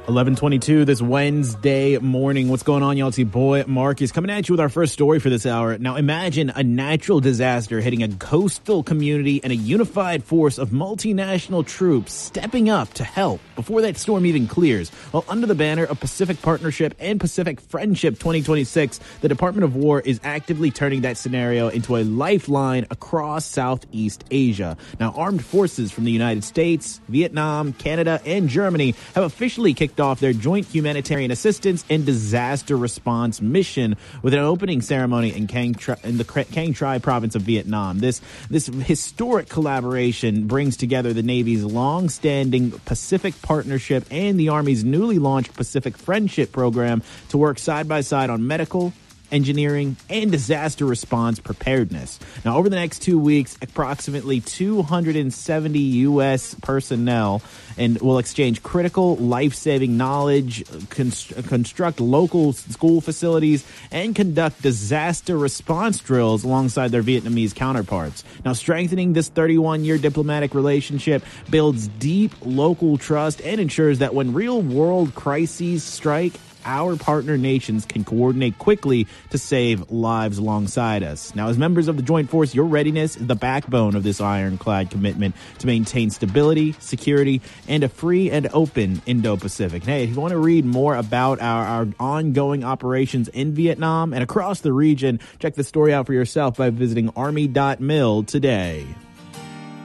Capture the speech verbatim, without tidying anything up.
eleven twenty-two this Wednesday morning. What's going on, y'all? It's your boy Marcus coming at you with our first story for this hour. Now, imagine a natural disaster hitting a coastal community and a unified force of multinational troops stepping up to help before that storm even clears. Well, under the banner of Pacific Partnership and Pacific Friendship twenty twenty-six, the Department of War is actively turning that scenario into a lifeline across Southeast Asia. Now, armed forces from the United States, Vietnam, Canada, and Germany have officially kicked off their joint humanitarian assistance and disaster response mission with an opening ceremony in Quang Tri, in the Quang Tri province of Vietnam. This this historic collaboration brings together the Navy's long-standing Pacific Partnership and the Army's newly launched Pacific Friendship program to work side by side on medical, engineering, and disaster response preparedness. Now, over the next two weeks, approximately two hundred seventy U S personnel and will exchange critical life-saving knowledge, const- construct local school facilities, and conduct disaster response drills alongside their Vietnamese counterparts. Now, strengthening this thirty-one-year diplomatic relationship builds deep local trust and ensures that when real-world crises strike, our partner nations can coordinate quickly to save lives alongside us. Now, as members of the Joint Force, your readiness is the backbone of this ironclad commitment to maintain stability, security, and a free and open Indo-Pacific. Hey, if you want to read more about our, our ongoing operations in Vietnam and across the region, check the story out for yourself by visiting army dot mil today.